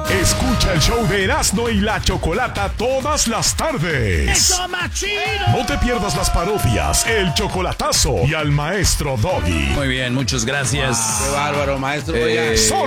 Escucha el show de Erasmo y la Chocolata todas las tardes. ¡Eso, más chido! No te pierdas las parodias, el chocolatazo y al maestro Doggy. Muy bien, muchas gracias. Qué bárbaro, maestro. Oiga. Solo